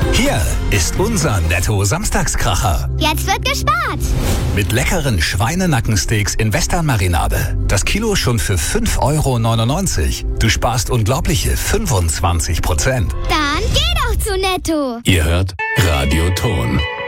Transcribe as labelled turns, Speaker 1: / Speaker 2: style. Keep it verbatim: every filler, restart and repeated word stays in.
Speaker 1: Hier ist unser Netto-Samstagskracher.
Speaker 2: Jetzt wird gespart.
Speaker 1: Mit leckeren Schweinenackensteaks in Western-Marinade. Das Kilo schon für fünf Euro neunundneunzig. Du sparst unglaubliche fünfundzwanzig Prozent.
Speaker 2: Dann geh doch zu Netto.
Speaker 3: Ihr hört Radio Ton.